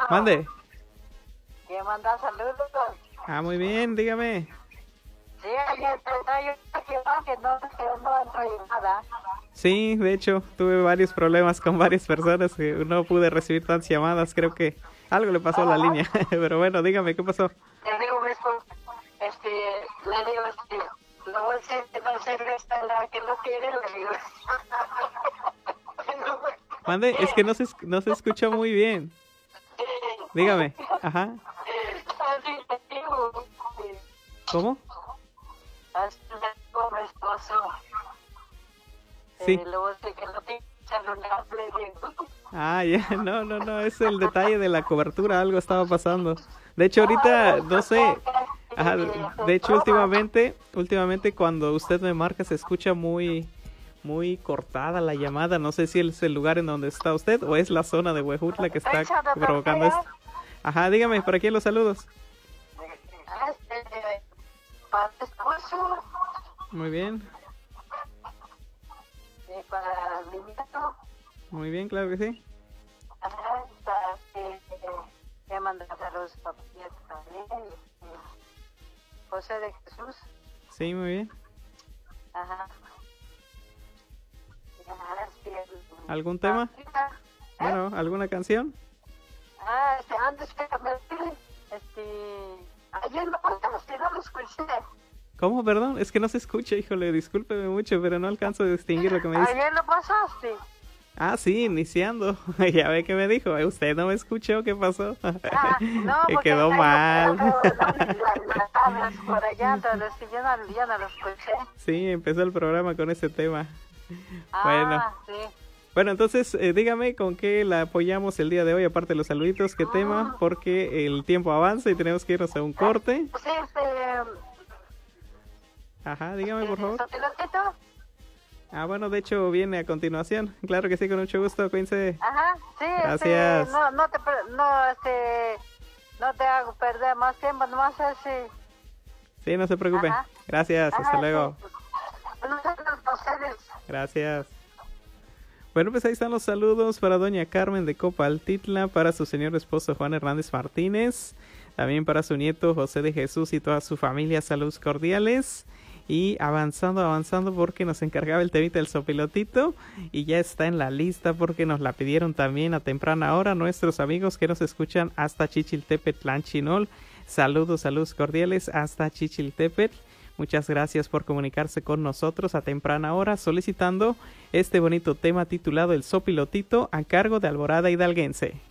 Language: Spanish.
Mande. Que manda saludos. Ah, muy bien, dígame. Sí, ayer te traigo que no entró nada. Sí, de hecho, tuve varios problemas con varias personas que no pude recibir tantas llamadas. Creo que algo le pasó a la línea. Pero bueno, dígame, ¿qué pasó? Le digo, mi esposo, le digo, no voy a ser, no se resta la que no quiere, le digo. Mande, es que no se escucha muy bien. Dígame, ajá. Así te digo. ¿Cómo? Así le digo a mi esposo. Sí. Luego sé que no tiene celular, le digo. Ah, ya, no, es el detalle de la cobertura, algo estaba pasando. De hecho, ahorita, no sé, ajá, de hecho, últimamente cuando usted me marca se escucha muy cortada la llamada. No sé si es el lugar en donde está usted o es la zona de Huejutla que está provocando esto. Ajá, dígame, ¿para quién los saludos? Para mi esposo Muy bien, y para mi nieto. muy bien, claro que sí. Ajá, para que manda saludos a mi nieto también. José de Jesús. Sí, muy bien. Ajá. ¿Algún tema? Bueno, ¿alguna canción? Antes que ayer no lo escuché. ¿Cómo? Perdón, es que no se escucha, híjole, discúlpeme mucho, pero no alcanzo a distinguir lo que me dice. Ayer lo pasaste. Ah, sí, iniciando. Ya ve que me dijo, ¿usted no me escuchó? ¿Qué pasó? No, Que porque quedó mal. Las por allá, entonces yo no lo escuché. Sí, empezó el programa con ese tema. Sí. Bueno, entonces dígame con qué la apoyamos el día de hoy, aparte de los saluditos, qué tema, porque el tiempo avanza y tenemos que irnos a un corte. Sí, Ajá, dígame por favor. ¿Sopilotito? Ah, bueno, de hecho viene a continuación. Claro que sí, con mucho gusto, cuídense. Ajá, sí, Gracias. no te hago perder más tiempo, nomás Sí, no se preocupe. Ajá. Gracias, hasta luego. Sí. Buenos días a ustedes. Gracias. Bueno, pues ahí están los saludos para doña Carmen de Copaltitla, para su señor esposo Juan Hernández Martínez, también para su nieto José de Jesús y toda su familia, saludos cordiales. Y avanzando porque nos encargaba el temita del sopilotito y ya está en la lista porque nos la pidieron también a temprana hora nuestros amigos que nos escuchan hasta Chichiltepetl, Tlanchinol. Saludos cordiales hasta Chichiltepetl. Muchas gracias por comunicarse con nosotros a temprana hora solicitando este bonito tema titulado El Sopilotito a cargo de Alborada Hidalguense.